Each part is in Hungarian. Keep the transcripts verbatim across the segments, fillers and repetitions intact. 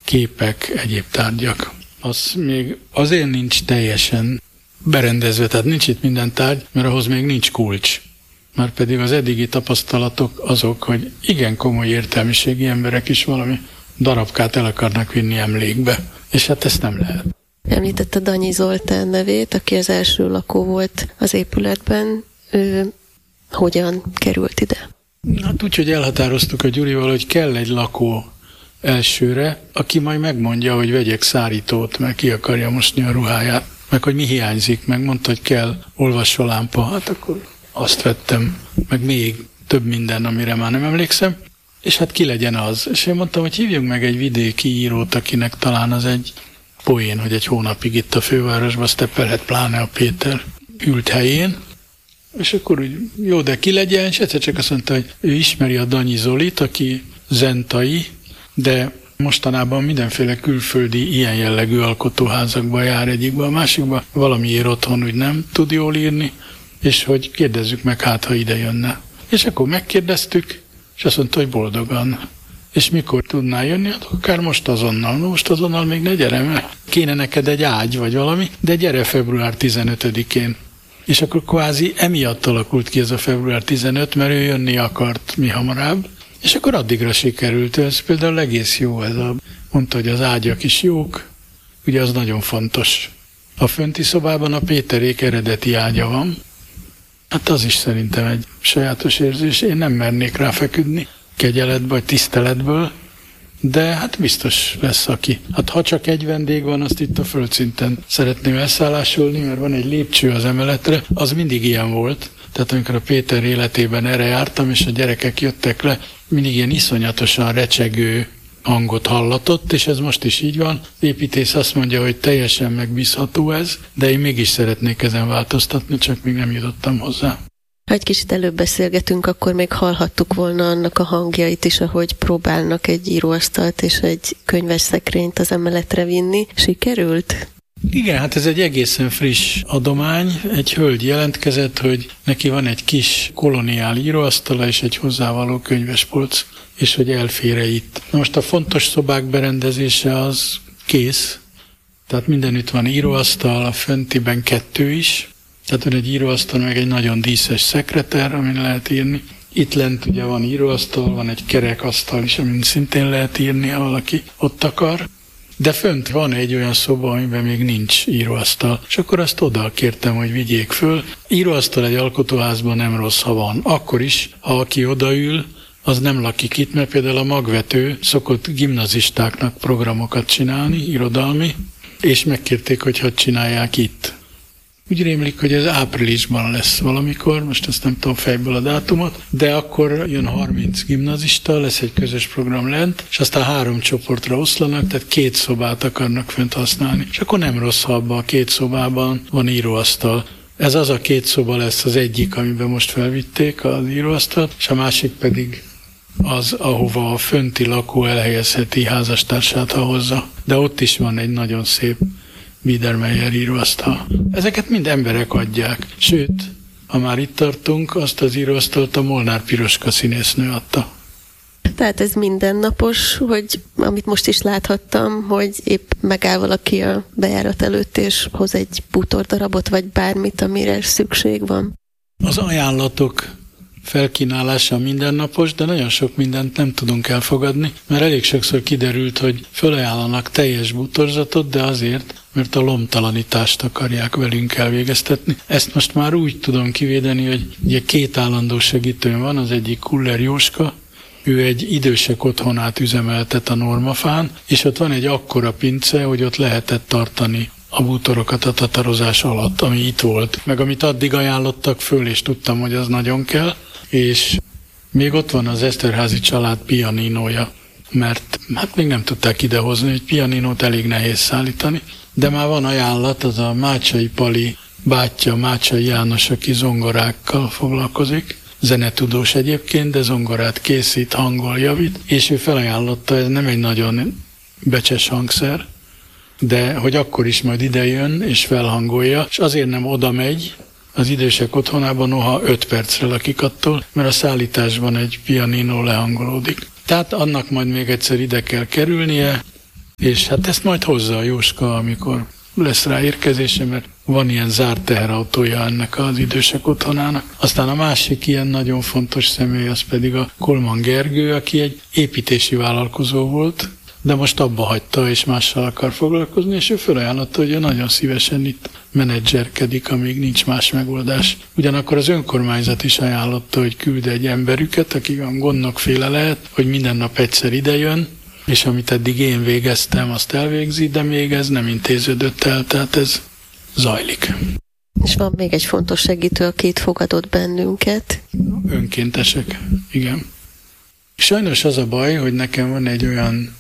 képek, egyéb tárgyak. Az még azért nincs teljesen berendezve, tehát nincs itt minden tárgy, mert ahhoz még nincs kulcs. Már pedig az eddigi tapasztalatok azok, hogy igen komoly értelmiségi emberek is valami darabkát el akarnak vinni emlékbe, és hát ezt nem lehet. Említette Danyi Zoltán nevét, aki az első lakó volt az épületben. Ő hogyan került ide? Hát úgy, hogy elhatároztuk a Gyurival, hogy kell egy lakó elsőre, aki majd megmondja, hogy vegyek szárítót, mert ki akarja mosni a ruháját, meg hogy mi hiányzik, meg mondta, hogy kell olvasólámpa, hát akkor azt vettem, meg még több minden, amire már nem emlékszem, és hát ki legyen az. És én mondtam, hogy hívjunk meg egy vidéki írót, akinek talán az egy poén, hogy egy hónapig itt a fővárosban szteppelhet, pláne a Péter ült helyén, és akkor úgy, jó, de ki legyen, és egyszer csak azt mondta, hogy ő ismeri a Danyi Zolit, aki zentai, de mostanában mindenféle külföldi ilyen jellegű alkotóházakba jár, egyikbe, a másikba, valamiért otthon úgy nem tud jól írni, és hogy kérdezzük meg, hát ha ide jönne. És akkor megkérdeztük, és azt mondta, hogy boldogan. És mikor tudnál jönni? Hát akár most azonnal. No, most azonnal még ne gyere, mert kéne neked egy ágy vagy valami, de gyere február tizenötödikén. És akkor kvázi emiatt alakult ki ez a február tizenöt, mert ő jönni akart mi hamarabb, és akkor addigra sikerült. Ez például egész jó, ez a, mondta, hogy az ágyak is jók, ugye az nagyon fontos. A fönti szobában a Péterék eredeti ágya van, hát az is szerintem egy sajátos érzés, én nem mernék rá feküdni, kegyeletből vagy tiszteletből, de hát biztos lesz aki. Hát ha csak egy vendég van, azt itt a földszinten szeretném elszállásolni, mert van egy lépcső az emeletre, az mindig ilyen volt. Tehát amikor a Péter életében erre jártam, és a gyerekek jöttek le, mindig ilyen iszonyatosan recsegő hangot hallatott, és ez most is így van. Az építész azt mondja, hogy teljesen megbízható ez, de én mégis szeretnék ezen változtatni, csak még nem jutottam hozzá. Ha egy kicsit előbb beszélgetünk, akkor még hallhattuk volna annak a hangjait is, ahogy próbálnak egy íróasztalt és egy könyveszekrényt az emeletre vinni. Sikerült? Igen, hát ez egy egészen friss adomány. Egy hölgy jelentkezett, hogy neki van egy kis koloniál íróasztala és egy hozzávaló könyvespolc, és hogy elfér itt. Na most a fontos szobák berendezése az kész, tehát mindenütt van íróasztal, a föntiben kettő is, tehát van egy íróasztal, meg egy nagyon díszes szekreter, amin lehet írni. Itt lent ugye van íróasztal, van egy kerekasztal is, amin szintén lehet írni, ha valaki ott akar. De fönt van egy olyan szoba, amiben még nincs íróasztal, és akkor azt oda kértem, hogy vigyék föl. Íróasztal egy alkotóházban nem rossz, ha van. Akkor is, ha aki odaül, az nem lakik itt, mert például a magvető szokott gimnazistáknak programokat csinálni, irodalmi, és megkérték, hogy hogy csinálják itt. Úgy rémlik, hogy ez áprilisban lesz valamikor, most ezt nem tudom fejből a dátumot, de akkor jön harminc gimnazista, lesz egy közös program lent, és aztán három csoportra oszlanak, tehát két szobát akarnak fönt használni. És akkor nem rossz, ha abban a két szobában van íróasztal. Ez az a két szoba lesz az egyik, amiben most felvitték az íróasztalt, és a másik pedig az, ahova a fönti lakó elhelyezheti házastársát, ha hozza. De ott is van egy nagyon szép Biedermeier íróasztal. Ezeket mind emberek adják. Sőt, ha már itt tartunk, azt az íróasztalt a Molnár Piroska színésznő adta. Tehát ez mindennapos, hogy amit most is láthattam, hogy épp megáll valaki a bejárat előtt, és hoz egy bútordarabot, vagy bármit, amire szükség van. Az ajánlatok felkínálása mindennapos, de nagyon sok mindent nem tudunk elfogadni, mert elég sokszor kiderült, hogy felajánlanak teljes bútorzatot, de azért, mert a lomtalanítást akarják velünk elvégeztetni. Ezt most már úgy tudom kivédeni, hogy ugye két állandó segítőm van, az egyik Kuller Jóska, ő egy idősek otthonát üzemeltet a Normafán, és ott van egy akkora pince, hogy ott lehetett tartani a bútorokat a tatarozás alatt, ami itt volt. Meg amit addig ajánlottak föl, és tudtam, hogy az nagyon kell, és még ott van az Eszterházy család pianinója, mert hát még nem tudták idehozni, hogy pianinót elég nehéz szállítani, de már van ajánlat, az a Mácsai Pali bátyja, Mácsai János, aki zongorákkal foglalkozik, zenetudós egyébként, de zongorát készít, hangol, javít, és ő felajánlotta, ez nem egy nagyon becses hangszer, de hogy akkor is majd idejön és felhangolja, és azért nem oda megy az idősek otthonában, noha öt percre lakik attól, mert a szállításban egy pianino lehangolódik. Tehát annak majd még egyszer ide kell kerülnie, És hát ezt majd hozza a Jóska, amikor lesz rá érkezése, mert van ilyen zárt teherautója ennek az idősek otthonának. Aztán a másik ilyen nagyon fontos személy, az pedig a Kolman Gergő, aki egy építési vállalkozó volt, de most abba hagyta, és mással akar foglalkozni, és ő felajánlotta, hogy ő nagyon szívesen itt menedzserkedik, amíg nincs más megoldás. Ugyanakkor az önkormányzat is ajánlotta, hogy küld egy emberüket, aki a gondnok féle lehet, hogy minden nap egyszer idejön, és amit eddig én végeztem, azt elvégzi, de még ez nem intéződött el, tehát ez zajlik. És van még egy fontos segítő, aki itt fogadott bennünket. Önkéntesek, igen. Sajnos az a baj, hogy nekem van egy olyan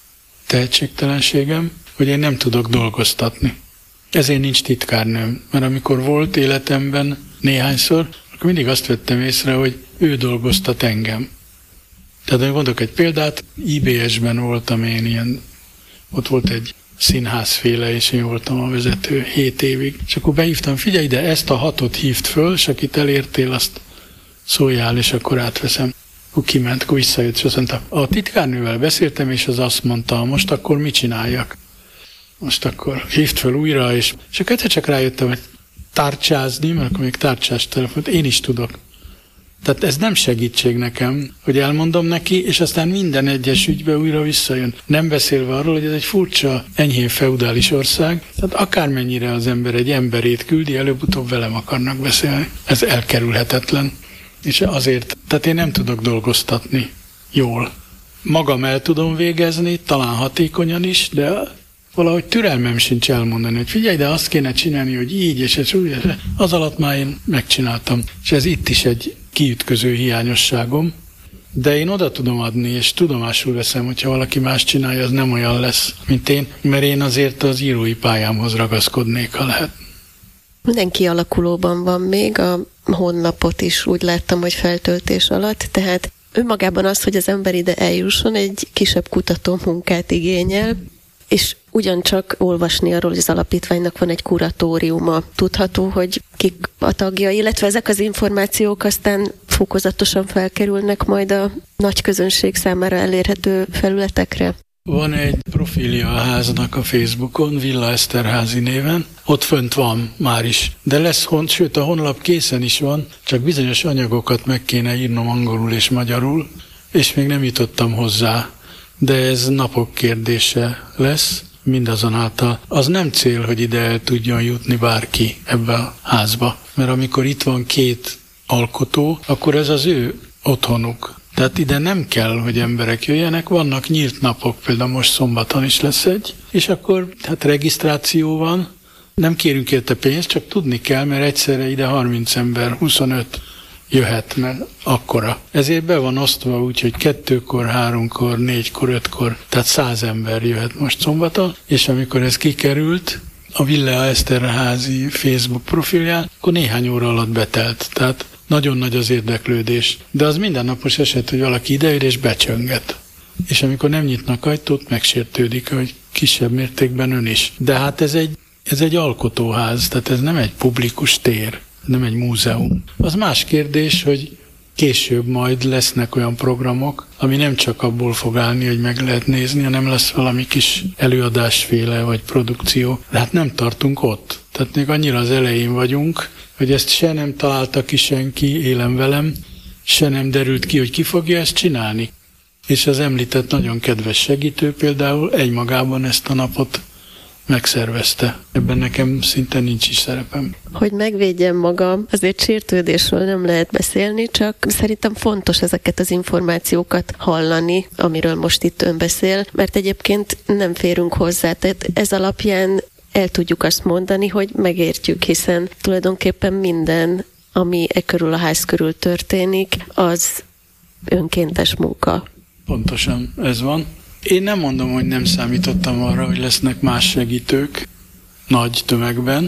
tehetségtelenségem, hogy én nem tudok dolgoztatni. Ezért nincs titkárnőm, mert amikor volt életemben néhányszor, akkor mindig azt vettem észre, hogy ő dolgoztat engem. Tehát, hogy mondok egy példát, I B S-ben voltam én ilyen, ott volt egy színházféle, és én voltam a vezető hét évig. És akkor behívtam, figyelj ide, ezt a hatot hívd föl, és akit elértél, azt szóljál, és akkor átveszem. Akkor kiment, akkor visszajött, és azt mondta, a titkárnővel beszéltem, és az azt mondta, most akkor mit csináljak? Most akkor hívd föl újra, és, és akkor egyszer csak rájöttem, hogy tárcsázni, mert akkor még tárcsás telefont, én is tudok. Tehát ez nem segítség nekem, hogy elmondom neki, és aztán minden egyes ügybe újra visszajön. Nem beszélve arról, hogy ez egy furcsa, enyhén feudális ország, tehát akármennyire az ember egy emberét küldi, előbb-utóbb velem akarnak beszélni. Ez elkerülhetetlen. És azért, tehát én nem tudok dolgoztatni jól. Magam el tudom végezni, talán hatékonyan is, de valahogy türelmem sincs elmondani, hogy figyelj, de azt kéne csinálni, hogy így, és ez úgy, az alatt már én megcsináltam. És ez itt is egy kiütköző hiányosságom, de én oda tudom adni, és tudomásul veszem, hogyha valaki más csinálja, az nem olyan lesz, mint én, mert én azért az írói pályámhoz ragaszkodnék, ha lehet. Minden kialakulóban van még, a honlapot is úgy láttam, hogy feltöltés alatt, tehát önmagában az, hogy az ember ide eljusson, egy kisebb kutatómunkát igényel, és ugyancsak olvasni arról, hogy az alapítványnak van egy kuratóriuma. Tudható, hogy kik a tagja, illetve ezek az információk aztán fokozatosan felkerülnek majd a nagy közönség számára elérhető felületekre. Van egy profilja a háznak a Facebookon, Villa Eszterházy néven, ott fönt van már is, de lesz hon, sőt a honlap készen is van, csak bizonyos anyagokat meg kéne írnom angolul és magyarul, és még nem jutottam hozzá, de ez napok kérdése lesz, mindazonáltal. Az nem cél, hogy ide el tudjon jutni bárki ebbe a házba, mert amikor itt van két alkotó, akkor ez az ő otthonuk. Tehát ide nem kell, hogy emberek jöjjenek, vannak nyílt napok, például most szombaton is lesz egy, és akkor hát regisztráció van, nem kérünk érte pénzt, csak tudni kell, mert egyszerre ide harminc ember, huszonöt jöhet, mert akkora. Ezért be van osztva úgy, hogy kettőkor, háromkor, négykor, ötkor, tehát száz ember jöhet most szombaton, és amikor ez kikerült a Villa Eszterházy Facebook profilján, akkor néhány óra alatt betelt, tehát nagyon nagy az érdeklődés. De az mindennapos eset, hogy valaki idejön és becsönget. És amikor nem nyitnak ajtót, megsértődik, hogy kisebb mértékben ön is. De hát ez egy, ez egy alkotóház, tehát ez nem egy publikus tér, nem egy múzeum. Az más kérdés, hogy később majd lesznek olyan programok, ami nem csak abból fog állni, hogy meg lehet nézni, hanem lesz valami kis előadásféle vagy produkció. De hát nem tartunk ott. Tehát még annyira az elején vagyunk, hogy ezt se nem találta ki senki, élem velem, se nem derült ki, hogy ki fogja ezt csinálni. És az említett nagyon kedves segítő például egymagában ezt a napot megszervezte. Ebben nekem szinte nincs is szerepem. Hogy megvédjem magam, azért sértődésről nem lehet beszélni, csak szerintem fontos ezeket az információkat hallani, amiről most itt ön beszél, mert egyébként nem férünk hozzá. Tehát ez alapján el tudjuk azt mondani, hogy megértjük, hiszen tulajdonképpen minden, ami e körül a ház körül történik, az önkéntes munka. Pontosan ez van. Én nem mondom, hogy nem számítottam arra, hogy lesznek más segítők nagy tömegben,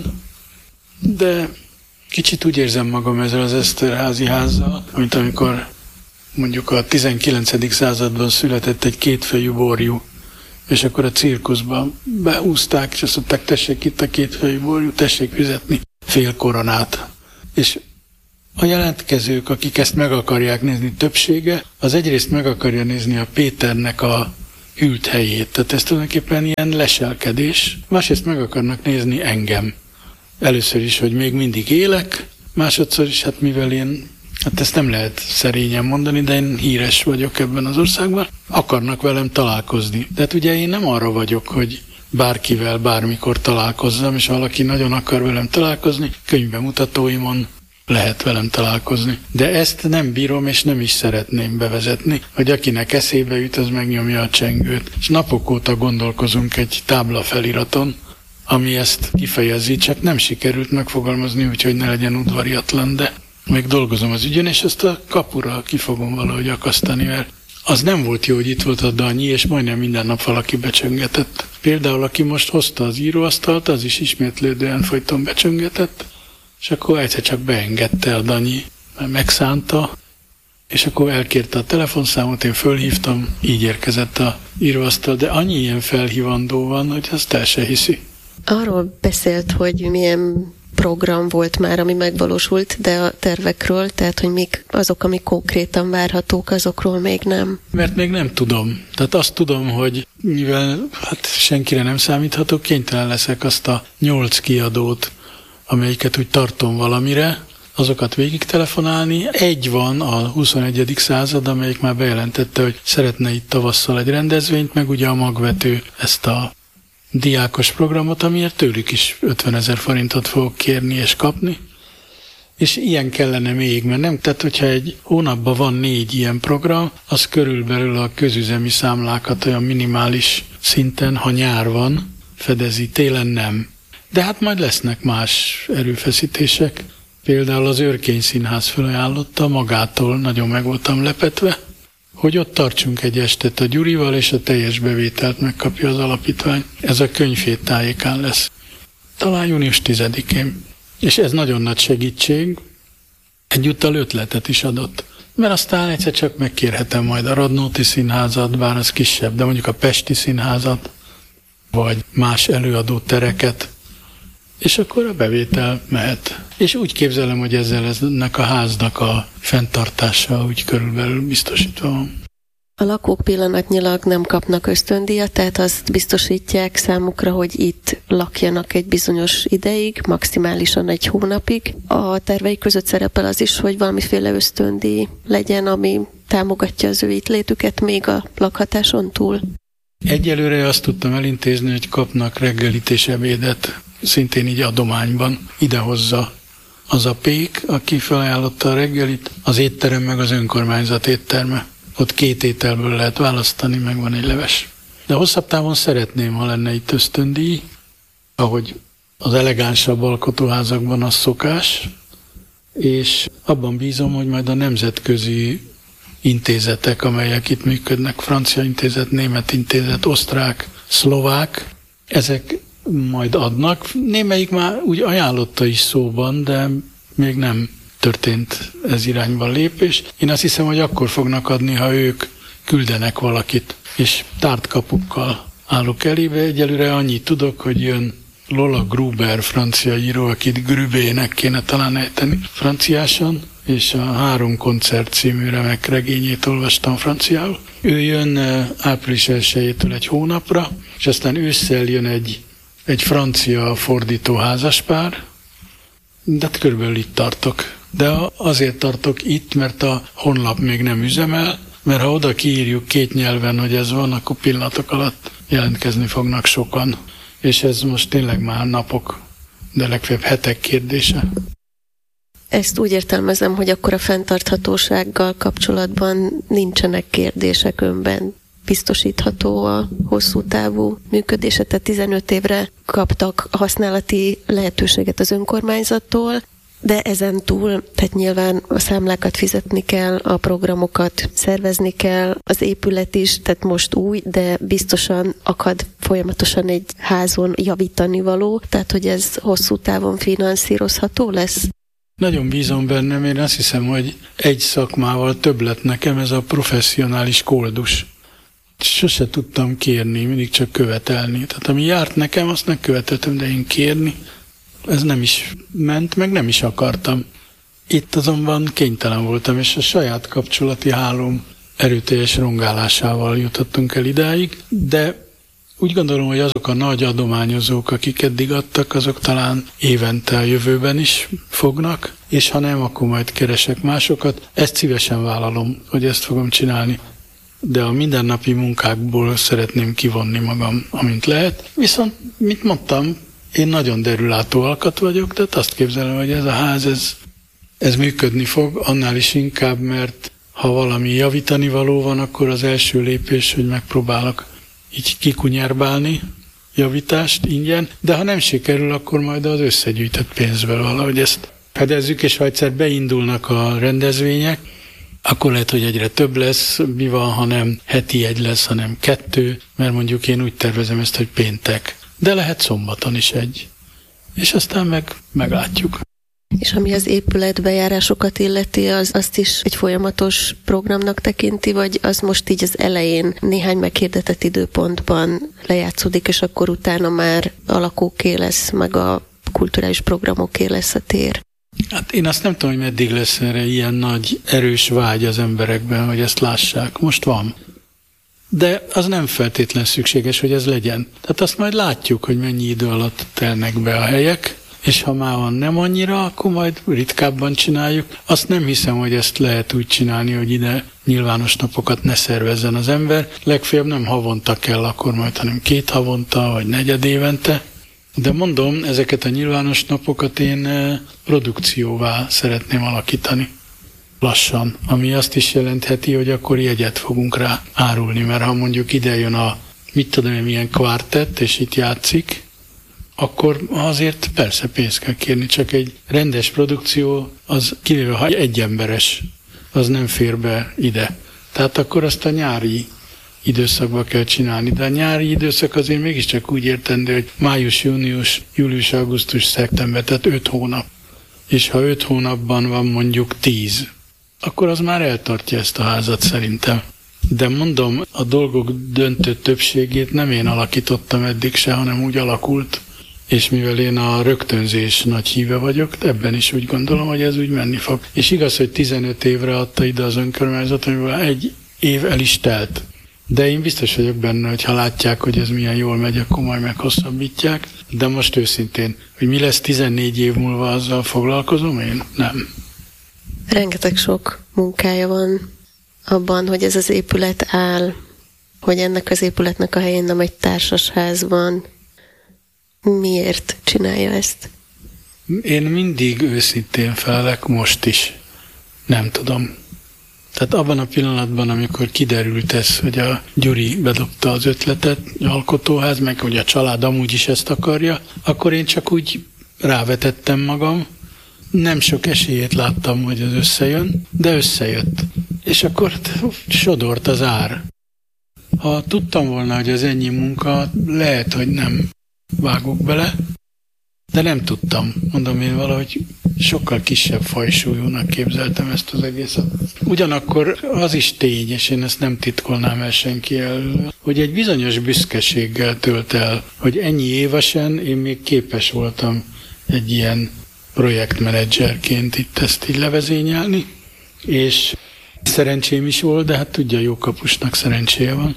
de kicsit úgy érzem magam ezzel az Eszterházy házzal, mint amikor mondjuk a tizenkilencedik században született egy kétfejű borjú, és akkor a cirkuszban behúzták, és azt mondták, tessék itt a kétfejű borjú, tessék fizetni fél koronát. És a jelentkezők, akik ezt meg akarják nézni, többsége, az egyrészt meg akarja nézni a Péternek a ült helyét. Tehát ez tulajdonképpen ilyen leselkedés. Másrészt meg akarnak nézni engem. Először is, hogy még mindig élek, másodszor is, hát mivel én, hát ezt nem lehet szerényen mondani, de én híres vagyok ebben az országban, akarnak velem találkozni. De hát ugye én nem arra vagyok, hogy bárkivel bármikor találkozzam, és valaki nagyon akar velem találkozni, könyvbemutatóimon lehet velem találkozni. De ezt nem bírom, és nem is szeretném bevezetni, hogy akinek eszébe jut, az megnyomja a csengőt. És napok óta gondolkozunk egy tábla feliraton, ami ezt kifejezi, csak nem sikerült megfogalmazni, úgyhogy ne legyen udvariatlan, de még dolgozom az ügyön, és ezt a kapura ki fogom valahogy akasztani, mert az nem volt jó, hogy itt volt a Danyi, és majdnem minden nap valaki becsöngetett. Például, aki most hozta az íróasztalt, az is ismétlődően folyton becsöngetett, és akkor egyszer csak beengedte a Danyi, mert megszánta, és akkor elkérte a telefonszámot, én fölhívtam, így érkezett a íróasztal, de annyi ilyen felhívandó van, hogy azt el se hiszi. Arról beszélt, hogy milyen program volt már, ami megvalósult, de a tervekről, tehát hogy mik azok, amik konkrétan várhatók, azokról még nem. Mert még nem tudom. Tehát azt tudom, hogy mivel hát senkire nem számíthatok, kénytelen leszek azt a nyolc kiadót, amelyiket úgy tartom valamire, azokat végig telefonálni. Egy van, a huszonegyedik század, amelyik már bejelentette, hogy szeretne itt tavasszal egy rendezvényt, meg ugye a magvető ezt a diákos programot, amiért tőlük is ötvenezer forintot fogok kérni és kapni. És ilyen kellene még, mert nem, tehát hogyha egy hónapban van négy ilyen program, az körülbelül a közüzemi számlákat olyan minimális szinten, ha nyár van, fedezi, télen nem. De hát majd lesznek más erőfeszítések. Például az Örkény Színház felajánlotta, magától nagyon meg voltam lepetve, hogy ott tartsunk egy estet a Gyurival, és a teljes bevételt megkapja az alapítvány. Ez a könyvhét tájékán lesz. Talán június tizedikén. És ez nagyon nagy segítség. Egyúttal ötletet is adott. Mert aztán egyszer csak megkérhetem majd a Radnóti Színházat, bár az kisebb, de mondjuk a Pesti Színházat, vagy más előadó tereket, és akkor a bevétel mehet. És úgy képzelem, hogy ezzel ennek a háznak a fenntartása úgy körülbelül biztosítva van. A lakók pillanatnyilag nem kapnak ösztöndíjat, tehát azt biztosítják számukra, hogy itt lakjanak egy bizonyos ideig, maximálisan egy hónapig. A tervei között szerepel az is, hogy valamiféle ösztöndíj legyen, ami támogatja az ő itt létüket még a lakhatáson túl. Egyelőre azt tudtam elintézni, hogy kapnak reggelit és ebédet, szintén így adományban idehozza az a pék, aki felajánlotta a reggelit, az étterem meg az önkormányzat étterme. Ott két ételből lehet választani, meg van egy leves. De hosszabb távon szeretném, ha lenne itt ösztöndíj, ahogy az elegánsabb alkotóházakban az szokás, és abban bízom, hogy majd a nemzetközi intézetek, amelyek itt működnek, francia intézet, német intézet, osztrák, szlovák, ezek majd adnak. Némelyik már úgy ajánlotta is szóban, de még nem történt ez irányban lépés. Én azt hiszem, hogy akkor fognak adni, ha ők küldenek valakit, és tárt kapukkal állok elébe. Egyelőre annyit tudok, hogy jön Lola Gruber, francia író, akit Grubének kéne talán ejteni franciásan, és a Három koncert című remek regényét olvastam franciául. Ő jön április elsejétől egy hónapra, és aztán ősszel jön egy, egy francia fordító házaspár, de körülbelül itt tartok. De azért tartok itt, mert a honlap még nem üzemel, mert ha oda kiírjuk két nyelven, hogy ez van, akkor pillanatok alatt jelentkezni fognak sokan. És ez most tényleg már napok, de legfeljebb hetek kérdése. Ezt úgy értelmezem, hogy akkor a fenntarthatósággal kapcsolatban nincsenek kérdések önben. Biztosítható a hosszú távú működése, tehát tizenöt évre kaptak használati lehetőséget az önkormányzattól, de ezen túl, tehát nyilván a számlákat fizetni kell, a programokat szervezni kell, az épület is, tehát most új, de biztosan akad folyamatosan egy házon javítani való, tehát hogy ez hosszú távon finanszírozható lesz? Nagyon bízom bennem, én azt hiszem, hogy egy szakmával több lett nekem, ez a professzionális koldus. Sose tudtam kérni, mindig csak követelni. Tehát ami járt nekem, azt megköveteltem, de én kérni, ez nem is ment, meg nem is akartam. Itt azonban kénytelen voltam, és a saját kapcsolati hálóm erőteljes rongálásával jutottunk el idáig, de úgy gondolom, hogy azok a nagy adományozók, akik eddig adtak, azok talán évente a jövőben is fognak, és ha nem, akkor majd keresek másokat. Ezt szívesen vállalom, hogy ezt fogom csinálni, de a mindennapi munkákból szeretném kivonni magam, amint lehet. Viszont, mint mondtam, én nagyon derülátó alkat vagyok, tehát azt képzelem, hogy ez a ház, ez, ez működni fog, annál is inkább, mert ha valami javítani való van, akkor az első lépés, hogy megpróbálok így kikunyárbálni javítást ingyen, de ha nem sikerül, akkor majd az összegyűjtött pénzből valahogy ezt fedezzük, és ha egyszer beindulnak a rendezvények, akkor lehet, hogy egyre több lesz, mi van, ha nem heti egy lesz, hanem kettő, mert mondjuk én úgy tervezem ezt, hogy péntek, de lehet szombaton is egy, és aztán meg meglátjuk. És ami az épületbejárásokat illeti, az azt is egy folyamatos programnak tekinti, vagy az most így az elején néhány meghirdetett időpontban lejátszódik, és akkor utána már a lakóké lesz, meg a kulturális programoké lesz a tér? Hát én azt nem tudom, hogy meddig lesz erre ilyen nagy, erős vágy az emberekben, hogy ezt lássák. Most van. De az nem feltétlen szükséges, hogy ez legyen. Tehát azt majd látjuk, hogy mennyi idő alatt telnek be a helyek, és ha már van nem annyira, akkor majd ritkábban csináljuk. Azt nem hiszem, hogy ezt lehet úgy csinálni, hogy ide nyilvános napokat ne szervezzen az ember. Legfeljebb nem havonta kell akkor majd, hanem két havonta, vagy negyed évente. De mondom, ezeket a nyilvános napokat én produkcióvá szeretném alakítani. Lassan. Ami azt is jelentheti, hogy akkor jegyet fogunk rá árulni, mert ha mondjuk ide jön a, mit tudom én, milyen kvártett, és itt játszik, akkor azért persze pénzt kell kérni, csak egy rendes produkció, az kivéve, ha egy emberes, az nem fér be ide. Tehát akkor azt a nyári időszakban kell csinálni. De a nyári időszak azért mégiscsak úgy értendő, hogy május, június, július, augusztus, szeptember, tehát öt hónap. És ha öt hónapban van mondjuk tíz, akkor az már eltartja ezt a házat szerintem. De mondom, a dolgok döntő többségét nem én alakítottam eddig se, hanem úgy alakult. És mivel én a rögtönzés nagy híve vagyok, ebben is úgy gondolom, hogy ez úgy menni fog. És igaz, hogy tizenöt évre adta ide az önkormányzat, amivel egy év el is telt. De én biztos vagyok benne, hogy ha látják, hogy ez milyen jól megy, akkor majd meghosszabbítják. De most őszintén, hogy mi lesz tizennégy év múlva, azzal foglalkozom én? Nem. Rengeteg sok munkája van abban, hogy ez az épület áll, hogy ennek az épületnek a helyén nem egy társasház van. Miért csinálja ezt? Én mindig őszintén felelek, most is. Nem tudom. Tehát abban a pillanatban, amikor kiderült ez, hogy a Gyuri bedobta az ötletet, alkotóház, meg hogy a család amúgy is ezt akarja, akkor én csak úgy rávetettem magam. Nem sok esélyét láttam, hogy ez összejön, de összejött. És akkor sodort az ár. Ha tudtam volna, hogy ez ennyi munka, lehet, hogy nem vágok bele, de nem tudtam. Mondom, én valahogy sokkal kisebb fajsúlyúnak képzeltem ezt az egészet. Ugyanakkor az is tény, és én ezt nem titkolnám el senki elől, hogy egy bizonyos büszkeséggel tölt el, hogy ennyi évesen én még képes voltam egy ilyen projektmenedzserként itt ezt így levezényelni, és szerencsém is volt, de hát tudja, jó kapusnak szerencséje van.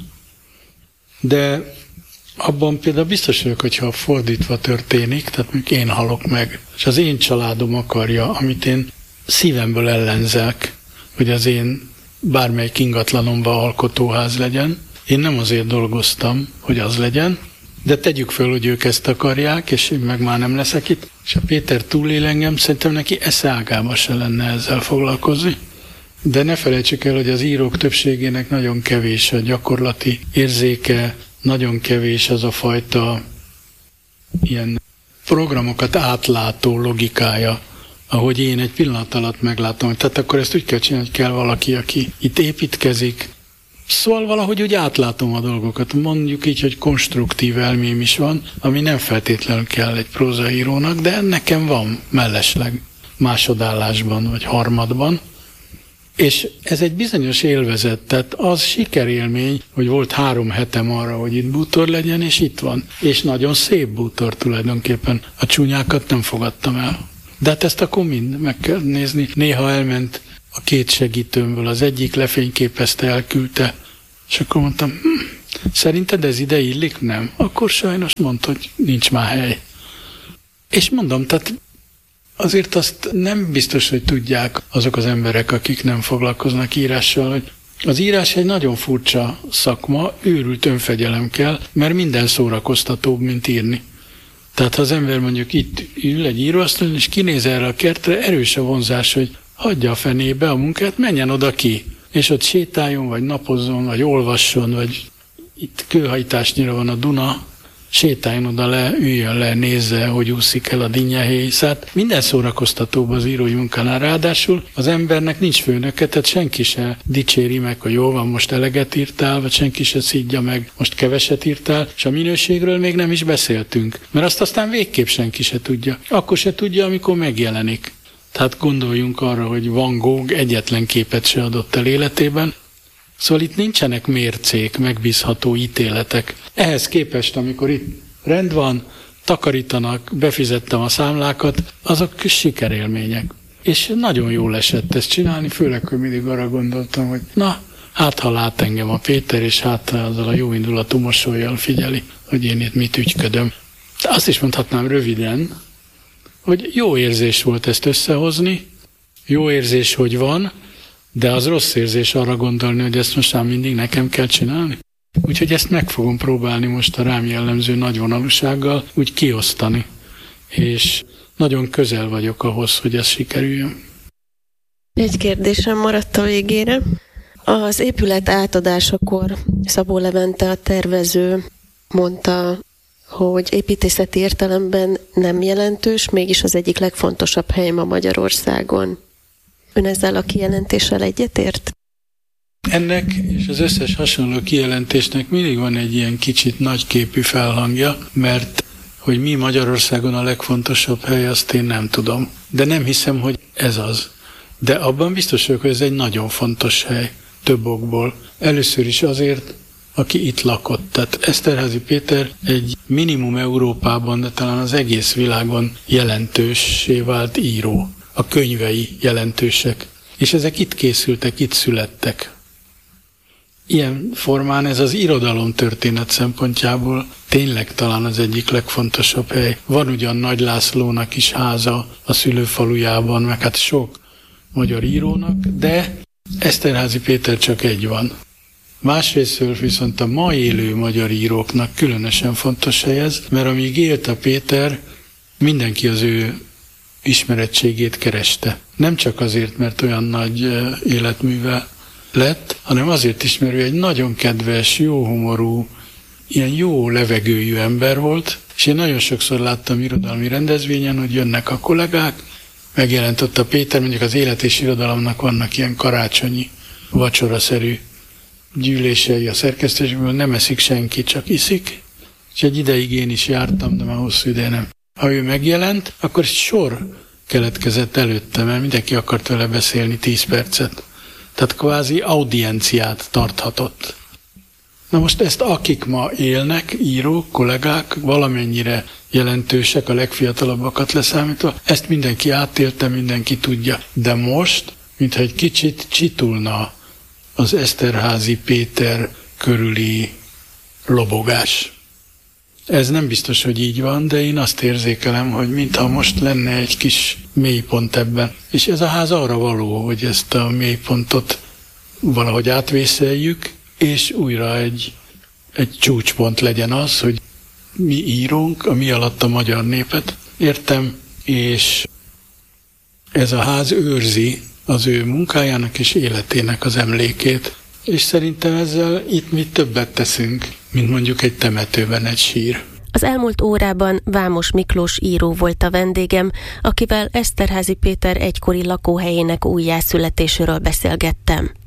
De abban például biztos vagyok, hogyha fordítva történik, tehát mondjuk én halok meg, és az én családom akarja, amit én szívemből ellenzek, hogy az én bármelyik ingatlanomban alkotóház legyen. Én nem azért dolgoztam, hogy az legyen, de tegyük föl, hogy ők ezt akarják, és én meg már nem leszek itt. És a Péter túlél engem, szerintem neki esze ágába se lenne ezzel foglalkozni. De ne felejtsük el, hogy az írók többségének nagyon kevés a gyakorlati érzéke, nagyon kevés az a fajta ilyen programokat átlátó logikája, ahogy én egy pillanat alatt meglátom. Tehát akkor ezt úgy kell csinálni, hogy kell valaki, aki itt építkezik. Szóval valahogy úgy átlátom a dolgokat. Mondjuk így, hogy konstruktív elmém is van, ami nem feltétlenül kell egy prózaírónak, de nekem van mellesleg másodállásban vagy harmadban. És ez egy bizonyos élvezet, tehát az sikerélmény, hogy volt három hetem arra, hogy itt bútor legyen, és itt van. És nagyon szép bútor tulajdonképpen. A csúnyákat nem fogadtam el. De hát ezt akkor mind meg kell nézni. Néha elment a a két segítőmből az egyik lefényképezte, elküldte, és akkor mondtam, hm, szerinted ez ide illik? Nem. Akkor sajnos mondta, hogy nincs már hely. És mondom, tehát azért azt nem biztos, hogy tudják azok az emberek, akik nem foglalkoznak írással, hogy az írás egy nagyon furcsa szakma, őrült önfegyelem kell, mert minden szórakoztatóbb, mint írni. Tehát ha az ember mondjuk itt ül egy íróasztalon, és kinéz erre a kertre, erős a vonzás, hogy hagyja a fenébe a munkát, menjen oda ki, és ott sétáljon, vagy napozzon, vagy olvasson, vagy itt kőhajtásnyira van a Duna, sétáljon oda le, üljön le, nézze, hogy úszik el a dinnyehéj. Szóval minden szórakoztatóbb az írói munkánál. Ráadásul az embernek nincs főnöke, tehát senki se dicséri meg, hogy jól van, most eleget írtál, vagy senki se szidja meg, most keveset írtál, és a minőségről még nem is beszéltünk. Mert azt aztán végképp senki se tudja. Akkor se tudja, amikor megjelenik. Tehát gondoljunk arra, hogy Van Gogh egyetlen képet se adott el életében. Szóval itt nincsenek mércék, megbízható ítéletek. Ehhez képest, amikor itt rend van, takarítanak, befizettem a számlákat, azok sikerélmények. És nagyon jól esett ezt csinálni, főleg, hogy mindig arra gondoltam, hogy na, hát ha lát engem a Péter, és hát azzal a jó indulatú mosollyal figyeli, hogy én itt mit ügyködöm. De azt is mondhatnám röviden, hogy jó érzés volt ezt összehozni, jó érzés, hogy van, de az rossz érzés arra gondolni, hogy ezt most már mindig nekem kell csinálni. Úgyhogy ezt meg fogom próbálni most a rám jellemző nagyvonalúsággal úgy kiosztani. És nagyon közel vagyok ahhoz, hogy ez sikerüljön. Egy kérdésem maradt a végére. Az épület átadásakor Szabó Levente, a tervező, mondta, hogy építészeti értelemben nem jelentős, mégis az egyik legfontosabb hely ma Magyarországon. Ön ezzel a kijelentéssel egyetért? Ennek és az összes hasonló kijelentésnek mindig van egy ilyen kicsit nagyképű felhangja, mert hogy mi Magyarországon a legfontosabb hely, azt én nem tudom. De nem hiszem, hogy ez az. De abban biztos vagyok, hogy ez egy nagyon fontos hely, több okból. Először is azért, aki itt lakott. Tehát Eszterházy Péter egy minimum Európában, de talán az egész világon jelentőssé vált író. A könyvei jelentősek. És ezek itt készültek, itt születtek. Ilyen formán ez az irodalom történet szempontjából tényleg talán az egyik legfontosabb hely. Van ugyan Nagy Lászlónak is háza a szülőfalujában, meg hát sok magyar írónak, de Eszterházy Péter csak egy van. Másrésztől viszont a ma élő magyar íróknak különösen fontos hely ez, mert amíg élt a Péter, mindenki az ő ismerettségét kereste. Nem csak azért, mert olyan nagy életműve lett, hanem azért is, mert ő egy nagyon kedves, jó humorú, ilyen jó levegőjű ember volt, és én nagyon sokszor láttam irodalmi rendezvényen, hogy jönnek a kollégák, megjelent ott a Péter, mondjuk az Élet és Irodalomnak vannak ilyen karácsonyi, vacsoraszerű gyűlései a szerkesztésből, nem eszik senki, csak iszik, és egy ideig én is jártam, de már hosszú ideje nem. Ha ő megjelent, akkor egy sor keletkezett előtte, mert mindenki akart vele beszélni tíz percet. Tehát kvázi audienciát tarthatott. Na most ezt akik ma élnek, írók, kollégák, valamennyire jelentősek, a legfiatalabbakat leszámítva, ezt mindenki átélte, mindenki tudja. De most, mintha egy kicsit csitulna az Eszterházy Péter körüli lobogás. Ez nem biztos, hogy így van, de én azt érzékelem, hogy mintha most lenne egy kis mélypont ebben. És ez a ház arra való, hogy ezt a mélypontot valahogy átvészeljük, és újra egy, egy csúcspont legyen az, hogy mi írunk, a mi alatt a magyar népet értem, és ez a ház őrzi az ő munkájának és életének az emlékét. És szerintem ezzel itt mi többet teszünk, mint mondjuk egy temetőben egy sír. Az elmúlt órában Vámos Miklós író volt a vendégem, akivel Eszterházy Péter egykori lakóhelyének újjászületéséről beszélgettem.